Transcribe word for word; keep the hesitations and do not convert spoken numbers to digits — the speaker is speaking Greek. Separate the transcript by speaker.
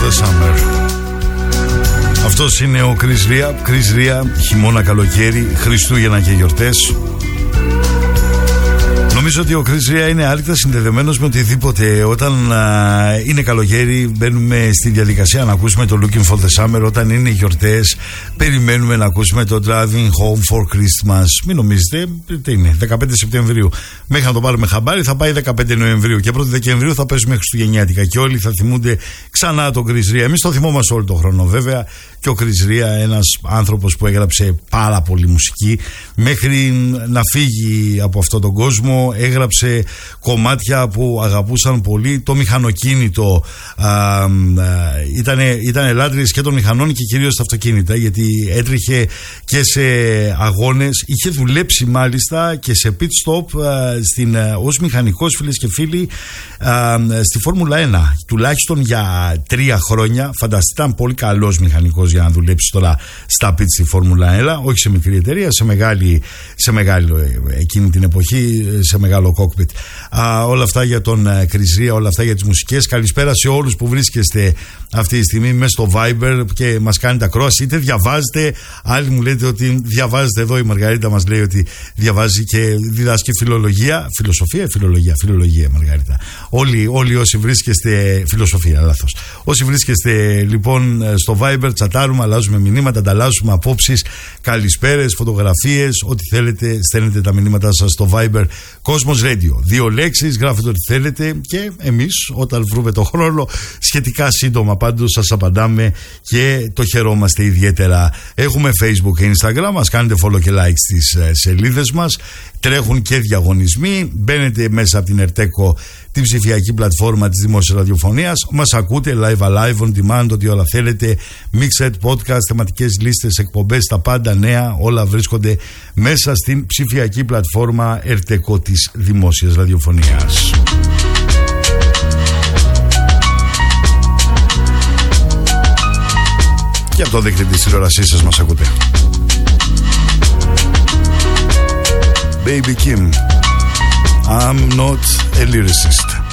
Speaker 1: the Summer. Αυτός είναι ο Chris Ria. Chris Ria, χειμώνα, καλοκαίρι, Χριστούγεννα και γιορτές. Νομίζω ότι ο Chris Ria είναι άρρηκτα συνδεδεμένος με οτιδήποτε. Όταν α, είναι καλοκαίρι μπαίνουμε στη διαδικασία να ακούσουμε το Looking for the Summer. Όταν είναι γιορτές περιμένουμε να ακούσουμε το Driving Home for Christmas. Μην νομίζετε, τι είναι, δεκαπέντε Σεπτεμβρίου. Μέχρι να το πάρουμε χαμπάρι θα πάει δεκαπέντε Νοεμβρίου και πρώτη Δεκεμβρίου θα παίζουμε χριστουγεννιάτικα και όλοι θα θυμούνται ξανά τον Chris Ria. Εμείς το θυμόμαστε όλο τον χρόνο βέβαια. Και ο Chris Ria, ένας άνθρωπος που έγραψε πάρα πολύ μουσική μέχρι να φύγει από αυτόν τον κόσμο. Έγραψε κομμάτια που αγαπούσαν πολύ. Το μηχανοκίνητο ήταν ήταν λάτρης και των μηχανών και κυρίως τα αυτοκίνητα, γιατί έτρεχε και σε αγώνες. Είχε δουλέψει μάλιστα και σε pit stop α, στην, α, ως μηχανικός, φίλες και φίλοι, α, στη Φόρμουλα ένα, τουλάχιστον για τρία χρόνια. Φανταστείτε, ήταν πολύ καλός μηχανικός για να δουλέψει τώρα στα πιτ στη Φόρμουλα ένα, όχι σε μικρή εταιρεία, σε μεγάλη, σε μεγάλη εκείνη την εποχή, σε μεγάλο κόκπιτ. Α, όλα αυτά για τον Chris Ria, όλα αυτά για τις μουσικές. Καλησπέρα σε όλους που βρίσκεστε αυτή τη στιγμή μέσα στο Viber και μας κάνετε ακρόαση, είτε διαβάζετε. Άλλοι μου λέτε ότι διαβάζετε. Εδώ η Μαργαρίτα μας λέει ότι διαβάζει και διδάσκει φιλολογία. Φιλοσοφία, φιλολογία, φιλολογία, Μαργαρίτα. Όλοι, όλοι όσοι βρίσκεστε. Φιλοσοφία, λάθος. Όσοι βρίσκεστε λοιπόν στο Viber, τσατάρουμε, αλλάζουμε μηνύματα, ανταλλάσσουμε απόψεις, καλησπέρες, φωτογραφίες, ό,τι θέλετε. Στέλνετε τα μηνύματά σας στο Viber. Κόσμος Radio. Δύο λέξεις, γράφετε ό,τι θέλετε και εμείς, όταν βρούμε το χρόνο, σχετικά σύντομα πάντως σας απαντάμε και το χαιρόμαστε ιδιαίτερα. Έχουμε Facebook και Instagram, μας κάνετε follow και like στις σελίδες μας. Τρέχουν και διαγωνισμοί. Μπαίνετε μέσα από την Ερτέκο, την ψηφιακή πλατφόρμα της Δημόσιας Ραδιοφωνίας. Μας ακούτε live, alive, on demand, ό,τι όλα θέλετε. Mixed podcast, θεματικές λίστες, εκπομπές, τα πάντα νέα, όλα βρίσκονται μέσα στην ψηφιακή πλατφόρμα Ερτέκο της Δημόσιας Ραδιοφωνίας. Και από το δίκτυο της τηλεόρασής σας μας ακούτε. Baby Kim, I'm not a lyricist.